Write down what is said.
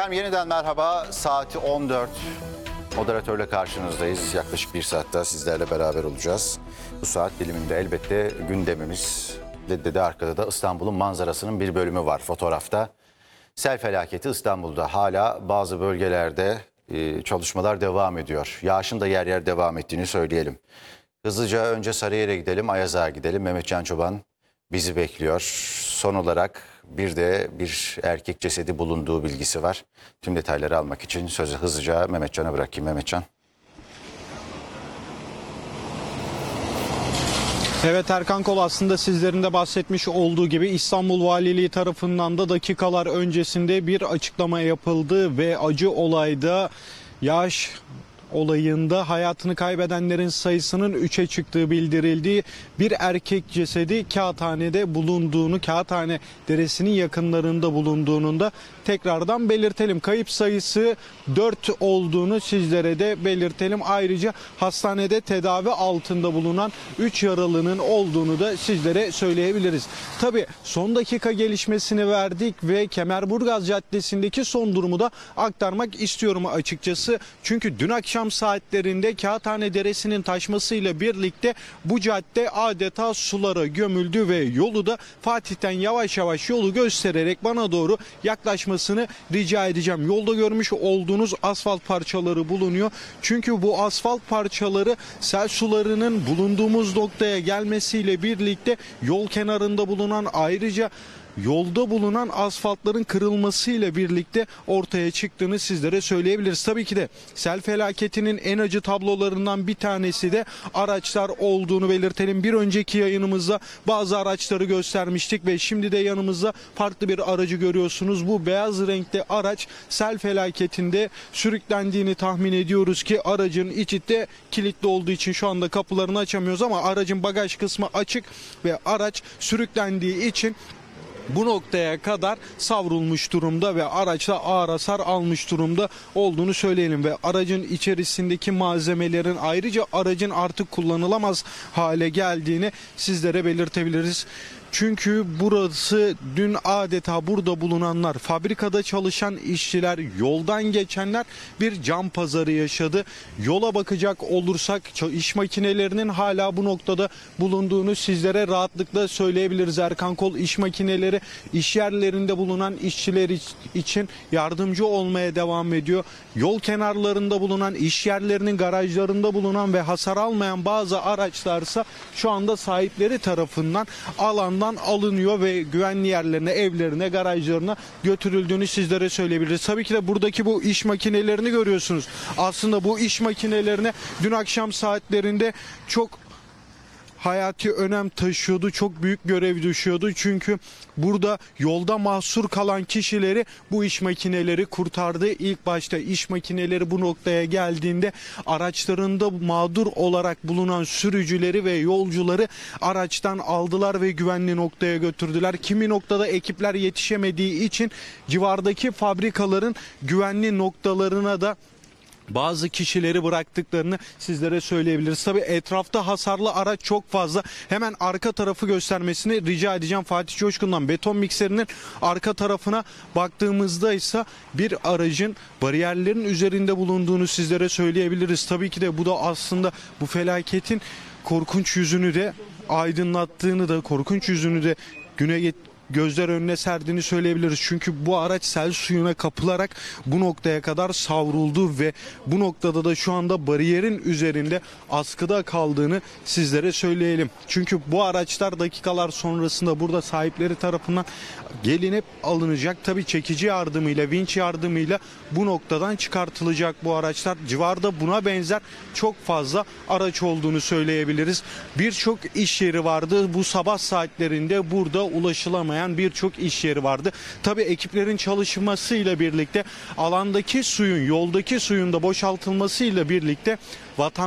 Efendim yeniden merhaba. Saati 14. Moderatörle karşınızdayız. Yaklaşık bir saatte sizlerle beraber olacağız. Bu saat diliminde elbette gündemimiz de arkada da İstanbul'un manzarasının bir bölümü var fotoğrafta. Sel felaketi İstanbul'da hala bazı bölgelerde çalışmalar devam ediyor. Yağışın da yer yer devam ettiğini söyleyelim. Hızlıca önce Sarıyer'e gidelim, Ayazağ'a gidelim. Mehmetcan Çoban bizi bekliyor. Son olarak bir erkek cesedi bulunduğu bilgisi var. Tüm detayları almak için sözü hızlıca Mehmetcan'a bırakayım. Mehmetcan. Evet Erkan Kol, aslında sizlerin de bahsetmiş olduğu gibi İstanbul Valiliği tarafından da dakikalar öncesinde bir açıklama yapıldı ve acı olayda yağış olayında hayatını kaybedenlerin sayısının 3'e çıktığı bildirildi. Bir erkek cesedi Kağıthane'de bulunduğunu, Kağıthane Deresi'nin yakınlarında bulunduğunu da tekrardan belirtelim. Kayıp sayısı 4 olduğunu sizlere de belirtelim. Ayrıca hastanede tedavi altında bulunan 3 yaralının olduğunu da sizlere söyleyebiliriz. Tabii son dakika gelişmesini verdik ve Kemerburgaz Caddesi'ndeki son durumu da aktarmak istiyorum açıkçası. Çünkü dün akşam saatlerinde Kağıthane Deresi'nin taşmasıyla birlikte bu cadde adeta sulara gömüldü ve yolu da Fatih'ten yavaş yavaş yolu göstererek bana doğru yaklaşmasını rica edeceğim. Yolda görmüş olduğunuz asfalt parçaları bulunuyor. Çünkü bu asfalt parçaları sel sularının bulunduğumuz noktaya gelmesiyle birlikte yol kenarında bulunan, ayrıca yolda bulunan asfaltların kırılmasıyla birlikte ortaya çıktığını sizlere söyleyebiliriz. Tabii ki de sel felaketinin en acı tablolarından bir tanesi de araçlar olduğunu belirtelim. Bir önceki yayınımızda bazı araçları göstermiştik ve şimdi de yanımızda farklı bir aracı görüyorsunuz. Bu beyaz renkli araç sel felaketinde sürüklendiğini tahmin ediyoruz ki aracın içi de kilitli olduğu için şu anda kapılarını açamıyoruz ama aracın bagaj kısmı açık ve araç sürüklendiği için bu noktaya kadar savrulmuş durumda ve araçla ağır hasar almış durumda olduğunu söyleyelim ve aracın içerisindeki malzemelerin, ayrıca aracın artık kullanılamaz hale geldiğini sizlere belirtebiliriz. Çünkü burası dün adeta burada bulunanlar, fabrikada çalışan işçiler, yoldan geçenler bir can pazarı yaşadı. Yola bakacak olursak iş makinelerinin hala bu noktada bulunduğunu sizlere rahatlıkla söyleyebiliriz. Erkan Kol iş makineleri iş yerlerinde bulunan işçiler için yardımcı olmaya devam ediyor. Yol kenarlarında bulunan, iş yerlerinin garajlarında bulunan ve hasar almayan bazı araçlarsa şu anda sahipleri tarafından alandan alınıyor ve güvenli yerlerine, evlerine, garajlarına götürüldüğünü sizlere söyleyebiliriz. Tabii ki de buradaki bu iş makinelerini görüyorsunuz. Aslında bu iş makinelerine dün akşam saatlerinde çok hayati önem taşıyordu. Çok büyük görev düşüyordu. Çünkü burada yolda mahsur kalan kişileri bu iş makineleri kurtardı. İlk başta iş makineleri bu noktaya geldiğinde araçlarında mağdur olarak bulunan sürücüleri ve yolcuları araçtan aldılar ve güvenli noktaya götürdüler. Kimi noktada ekipler yetişemediği için civardaki fabrikaların güvenli noktalarına da bazı kişileri bıraktıklarını sizlere söyleyebiliriz. Tabii etrafta hasarlı araç çok fazla. Hemen arka tarafı göstermesini rica edeceğim Fatih Coşkun'dan. Beton mikserinin arka tarafına baktığımızda ise bir aracın bariyerlerin üzerinde bulunduğunu sizlere söyleyebiliriz. Tabii ki de bu da aslında bu felaketin korkunç yüzünü de aydınlattığını da, korkunç yüzünü de gözler önüne serdiğini söyleyebiliriz. Çünkü bu araç sel suyuna kapılarak bu noktaya kadar savruldu ve bu noktada da şu anda bariyerin üzerinde askıda kaldığını sizlere söyleyelim. Çünkü bu araçlar dakikalar sonrasında burada sahipleri tarafından gelinip alınacak. Tabii çekici yardımıyla, vinç yardımıyla bu noktadan çıkartılacak bu araçlar. Civarda buna benzer çok fazla araç olduğunu söyleyebiliriz. Birçok iş yeri vardı. Bu sabah saatlerinde burada ulaşılamayan birçok iş yeri vardı. Tabii ekiplerin çalışmasıyla birlikte alandaki suyun, yoldaki suyun da boşaltılmasıyla birlikte